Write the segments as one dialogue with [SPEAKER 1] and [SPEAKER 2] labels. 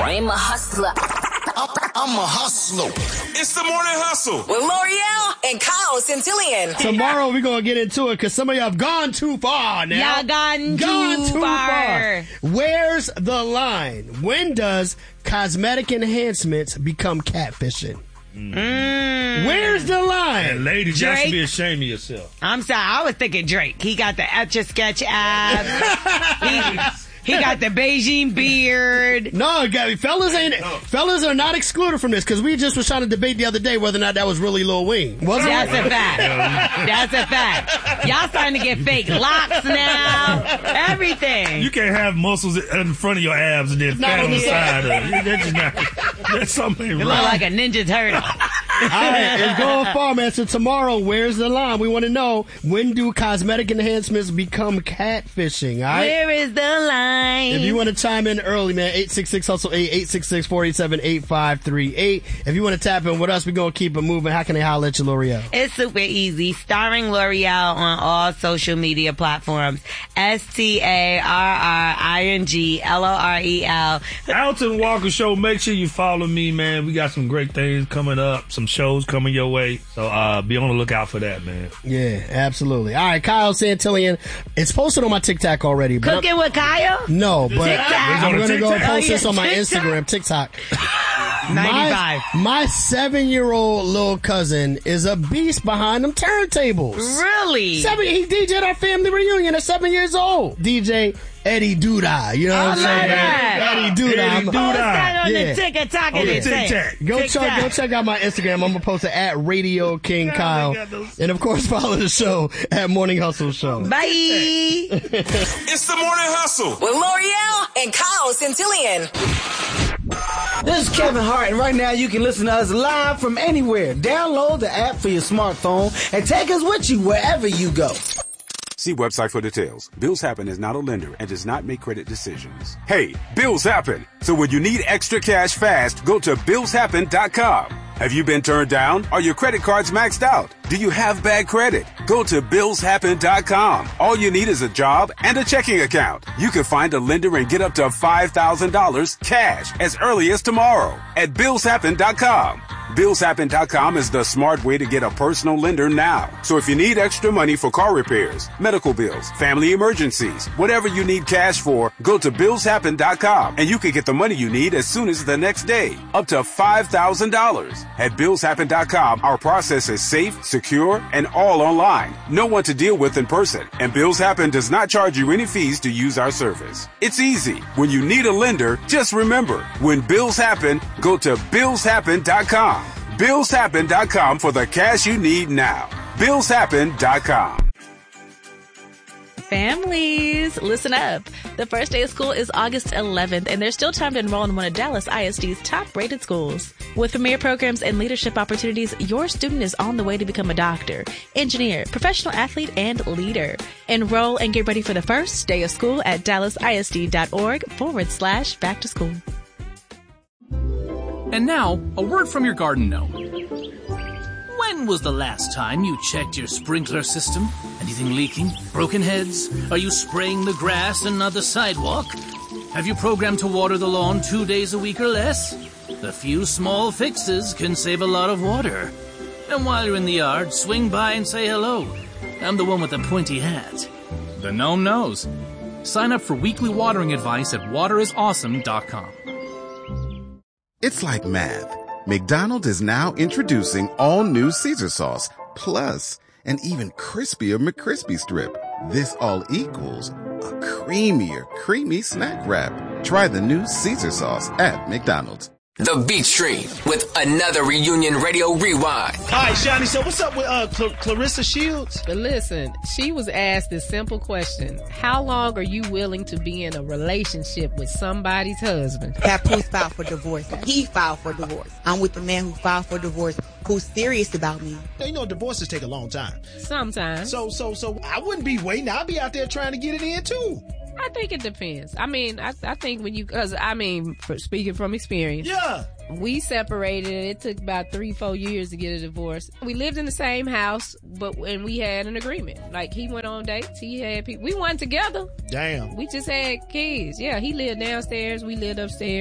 [SPEAKER 1] I'm a hustler.
[SPEAKER 2] I'm a hustler.
[SPEAKER 3] It's the Morning Hustle
[SPEAKER 1] with L'Oreal and Kyle Centillion.
[SPEAKER 4] Tomorrow we're going to get into it because some of y'all have gone too far now.
[SPEAKER 5] Y'all gone too far.
[SPEAKER 4] Where's the line? When does cosmetic enhancements become catfishing? Where's the line?
[SPEAKER 6] And ladies,
[SPEAKER 5] Drake?
[SPEAKER 6] y'all should be ashamed of yourself.
[SPEAKER 5] I'm sorry, I was thinking Drake. He got the Etch-a-Sketch abs. He got the Beijing beard.
[SPEAKER 4] No, fellas are not excluded from this because we just was trying to debate the other day whether or not that was really Lil Wayne. Wasn't
[SPEAKER 5] That's
[SPEAKER 4] it?
[SPEAKER 5] a fact. That's a fact. Y'all starting to get fake locks now. Everything.
[SPEAKER 6] You can't have muscles in front of your abs and then fat on the side of it. That's just not, that's something
[SPEAKER 5] You
[SPEAKER 6] wrong.
[SPEAKER 5] look like a Ninja Turtle.
[SPEAKER 4] All right, it's going far, man. So tomorrow, where's the line? We want to know, when do cosmetic enhancements become catfishing, all right?
[SPEAKER 5] Where is the line?
[SPEAKER 4] If you want to chime in early, man, 866-HUSTLE-8, 866-487-8538. If you want to tap in with us, we're going to keep it moving. How can they holler at you, L'Oreal?
[SPEAKER 5] It's super easy. Starring L'Oreal on all social media platforms. STARRINGLOREL.
[SPEAKER 6] Alton Walker Show. Make sure you follow me, man. We got some great things coming up, some shows coming your way. So be on the lookout for that, man.
[SPEAKER 4] Yeah, absolutely. All right, Kyle Centillion. It's posted on my TikTok already. But
[SPEAKER 5] Cooking with Kyle?
[SPEAKER 4] No, but
[SPEAKER 5] TikTok.
[SPEAKER 4] I'm going to go and post this on my
[SPEAKER 5] TikTok.
[SPEAKER 4] Instagram, TikTok.
[SPEAKER 5] 95.
[SPEAKER 4] My 7-year-old little cousin is a beast behind them turntables.
[SPEAKER 5] Really?
[SPEAKER 4] He DJ'd our family reunion at 7 years old. DJ Eddie Duda. You know what I'm saying? Eddie Duda.
[SPEAKER 6] Eddie Duda.
[SPEAKER 5] On
[SPEAKER 4] Yeah.
[SPEAKER 5] the TikTok.
[SPEAKER 6] On the TikTok.
[SPEAKER 4] Go check out my Instagram. I'm going to post it at Radio King Kyle. And of course, follow the show at Morning Hustle Show.
[SPEAKER 5] Bye.
[SPEAKER 3] It's the Morning Hustle
[SPEAKER 1] With L'Oreal and Kyle Centillion.
[SPEAKER 7] This is Kevin Hart, and right now you can listen to us live from anywhere. Download the app for your smartphone and take us with you wherever you go.
[SPEAKER 8] See website for details. Bills Happen is not a lender and does not make credit decisions. Hey, bills happen. So when you need extra cash fast, go to billshappen.com. Have you been turned down? Are your credit cards maxed out? Do you have bad credit? Go to billshappen.com. All you need is a job and a checking account. You can find a lender and get up to $5,000 cash as early as tomorrow at billshappen.com. Billshappen.com is the smart way to get a personal lender now. So if you need extra money for car repairs, medical bills, family emergencies, whatever you need cash for, go to billshappen.com and you can get the money you need as soon as the next day, up to $5,000. At billshappen.com, our process is safe, secure, and all online. No one to deal with in person, and Bills Happen does not charge you any fees to use our service. It's easy. When you need a lender, just remember, when bills happen, go to billshappen.com. Billshappen.com for the cash you need now. Billshappen.com.
[SPEAKER 9] Families, listen up. The first day of school is August 11th, and there's still time to enroll in one of Dallas ISD's top-rated schools. With premier programs and leadership opportunities, your student is on the way to become a doctor, engineer, professional athlete, and leader. Enroll and get ready for the first day of school at dallasisd.org/back to school.
[SPEAKER 10] And now, a word from your garden gnome. When was the last time you checked your sprinkler system? Anything leaking? Broken heads? Are you spraying the grass and not the sidewalk? Have you programmed to water the lawn 2 days a week or less? A few small fixes can save a lot of water. And while you're in the yard, swing by and say hello. I'm the one with the pointy hat. The gnome knows. Sign up for weekly watering advice at waterisawesome.com.
[SPEAKER 11] It's like math. McDonald's is now introducing all new Caesar sauce, plus an even crispier McCrispy strip. This all equals a creamier, creamy snack wrap. Try the new Caesar sauce at McDonald's.
[SPEAKER 12] The Beat Stream with another Reunion Radio Rewind.
[SPEAKER 13] All right, Shani, so what's up with Clarissa Shields?
[SPEAKER 14] But listen, she was asked this simple question. How long are you willing to be in a relationship with somebody's husband?
[SPEAKER 15] Papoose filed for divorce. He filed for divorce. I'm with the man who filed for divorce, who's serious about me.
[SPEAKER 13] You know, divorces take a long time.
[SPEAKER 14] Sometimes.
[SPEAKER 13] So I wouldn't be waiting. I'd be out there trying to get it in, too.
[SPEAKER 14] I think it depends. I mean, I think when you, speaking from experience.
[SPEAKER 13] Yeah.
[SPEAKER 14] We separated. It took about 3-4 years to get a divorce. We lived in the same house, and we had an agreement. Like, he went on dates. He had people. We weren't together.
[SPEAKER 13] Damn.
[SPEAKER 14] We just had kids. Yeah, he lived downstairs. We lived upstairs.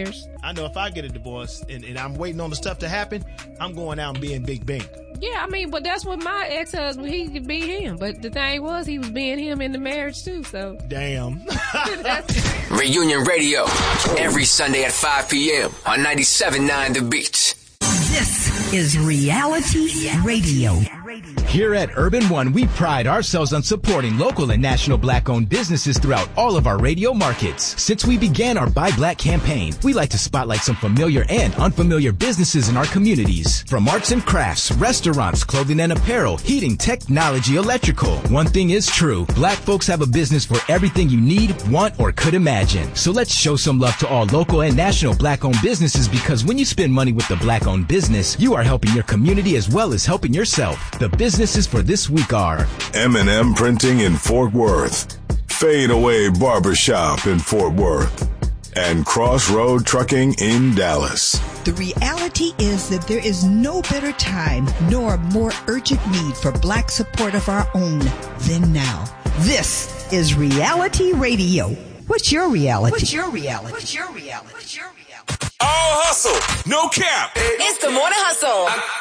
[SPEAKER 13] I know if I get a divorce and I'm waiting on the stuff to happen, I'm going out and being Big Bink.
[SPEAKER 14] Yeah, I mean, but that's what my ex-husband, he could be him. But the thing was, he was being him in the marriage too, so.
[SPEAKER 13] Damn.
[SPEAKER 12] Reunion Radio, every Sunday at 5 p.m. on 97.9 The Beach.
[SPEAKER 16] This is Reality Radio.
[SPEAKER 17] Here at Urban One, we pride ourselves on supporting local and national Black-owned businesses throughout all of our radio markets. Since we began our Buy Black campaign, we like to spotlight some familiar and unfamiliar businesses in our communities. From arts and crafts, restaurants, clothing and apparel, heating, technology, electrical. One thing is true, Black folks have a business for everything you need, want, or could imagine. So let's show some love to all local and national Black-owned businesses, because when you spend money with the Black-owned business, you are helping your community as well as helping yourself. The businesses for this week are
[SPEAKER 18] M&M Printing in Fort Worth, Fade Away Barbershop in Fort Worth, and Crossroad Trucking in Dallas.
[SPEAKER 16] The reality is that there is no better time nor more urgent need for Black support of our own than now. This is Reality Radio. What's your reality? What's your reality? What's your reality? What's your reality?
[SPEAKER 3] All hustle, no cap.
[SPEAKER 1] It's the Morning Hustle.